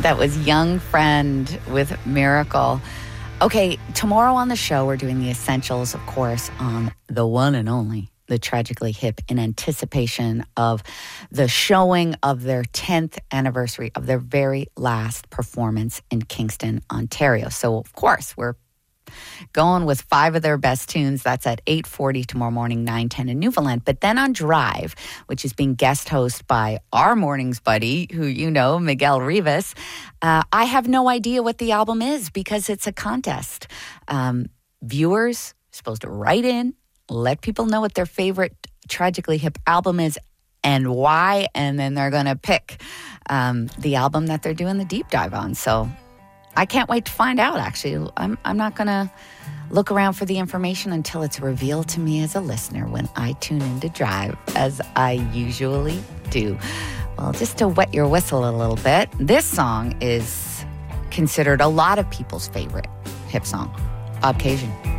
That was Young Friend with Miracle. Okay, tomorrow on the show, we're doing the essentials, of course, on the one and only, the Tragically Hip, in anticipation of the showing of their 10th anniversary of their very last performance in Kingston, Ontario. So, of course, we're going with 5 of their best tunes. That's at 8:40 tomorrow morning, 9:10 in Newfoundland. But then on Drive, which is being guest hosted by our morning's buddy, who you know, Miguel Rivas, I have no idea what the album is because it's a contest. Viewers are supposed to write in, let people know what their favorite Tragically Hip album is and why, and then they're going to pick the album that they're doing the deep dive on. So I can't wait to find out, actually. I'm not going to look around for the information until it's revealed to me as a listener when I tune into Drive, as I usually do. Well, just to wet your whistle a little bit, this song is considered a lot of people's favorite hip song, Bob Cajun.